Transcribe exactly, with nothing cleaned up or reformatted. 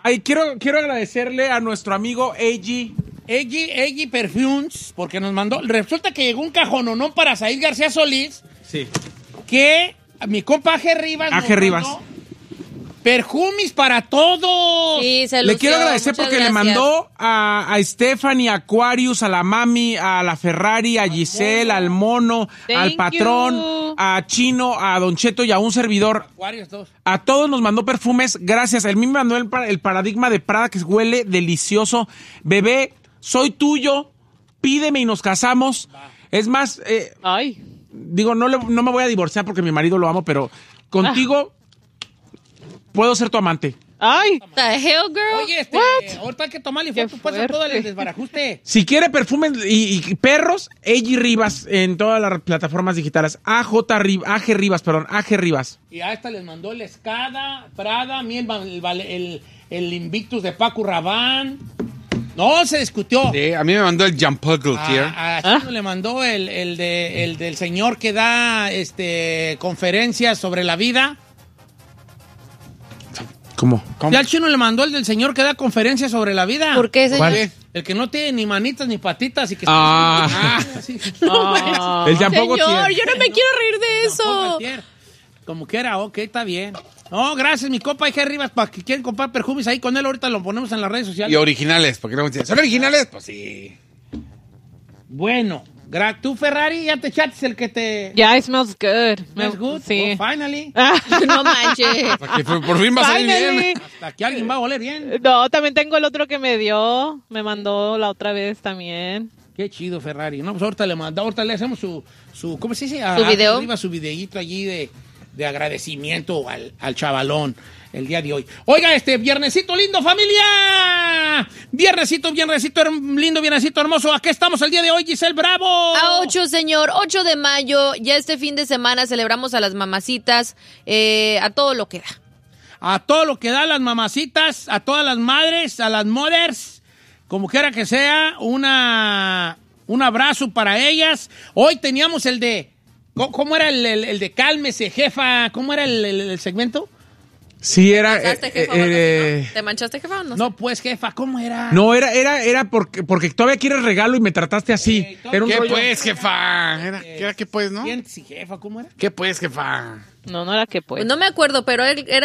Ay, quiero, quiero agradecerle a nuestro amigo Eiji. Eiji, Eiji Perfumes, porque nos mandó... Resulta que llegó un cajononón para Said García Solís. Sí. Que mi compa Aje Rivas... Aje Rivas. Perfumes para todos. Sí, se Le lució. quiero agradecer Muchas porque gracias. le mandó a, a Stephanie, a Aquarius, a la Mami, a la Ferrari, a Giselle, al Mono, Thank al Patrón, you. a Chino, a Don Cheto y a un servidor. Varios dos. A todos nos mandó perfumes, gracias. Él mismo mandó el, pa- el paradigma de Prada que huele delicioso. Bebé, soy tuyo, pídeme y nos casamos. Es más, eh, Ay. digo, no, le- no me voy a divorciar porque mi marido lo amo, pero contigo puedo ser tu amante. Ay. The hell, girl. Oye, este, What? ahorita hay que tomarle Qué foto pues, a todo el fuerte. desbarajuste. Si quiere perfumes y, y perros, Eiji Rivas en todas las plataformas digitales. A J Rivas, A G Rivas, perdón, A G Rivas. Y a esta les mandó el Escada, Prada, a mí el, el, el, el Invictus de Paco Rabanne. No, se discutió. Sí, a mí me mandó el Jean-Paul Gaultier. A, a Chino le mandó el, el, de, el del señor que da este, conferencias sobre la vida. ¿Cómo? Ya al Chino le mandó el del señor que da conferencias sobre la vida. ¿Por qué, señor? ¿Cuál? El que no tiene ni manitas ni patitas y que... Ah. sí. Ah. El Jean-Paul Señor, Gaultier. yo no me quiero reír de eso. Como que era, ok, está bien. No, gracias, mi compa Eje Rivas, para que quieren comprar perfumes ahí con él, ahorita lo ponemos en las redes sociales. Y originales, porque no me entiendes. ¿Son originales? Pues sí. Bueno, gra- tú, Ferrari, ya te echaste el que te... Yeah, it smells good. ¿Smells good? Sí. Oh, finally. Ah. No manches. Hasta que por, por fin va a salir Finally. bien. Hasta que alguien va a oler bien. No, también tengo el otro que me dio. Me mandó la otra vez también. Qué chido, Ferrari. No, pues ahorita le manda, ahorita le hacemos su, su ¿cómo se dice? A- ¿Su video? Arriba su videíto allí de, de agradecimiento al, al chavalón el día de hoy. Oiga, este, viernesito lindo, familia. Viernesito, viernesito herm- lindo, viernesito hermoso. Aquí estamos el día de hoy, Giselle Bravo. A ocho, señor, ocho de mayo, ya este fin de semana celebramos a las mamacitas, eh, a todo lo que da. A todo lo que da las mamacitas, a todas las madres, a las mothers, como quiera que sea, una, un abrazo para ellas. Hoy teníamos el de, ¿cómo, cómo era el, el- el de cálmese, jefa? ¿Cómo era el, el- el segmento? Sí, era... ¿Te manchaste, eh, jefa, o eh, algo así, eh, no? ¿Te manchaste, jefa, o no? No, pues, jefa, ¿cómo era? No, era, era, era porque, porque todavía quieres regalo y me trataste así. Eh, Era un ¿Qué rollo. pues, jefa? Era, ¿Qué era qué pues, no? ¿Quién? Sí, jefa, ¿cómo era? ¿Qué pues, jefa? No, no era que pues. Pues no me acuerdo, pero él- era